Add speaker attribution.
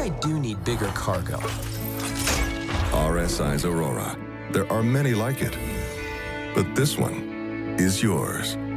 Speaker 1: I do need bigger cargo.
Speaker 2: RSI's Aurora. There are many like it, but this one is yours.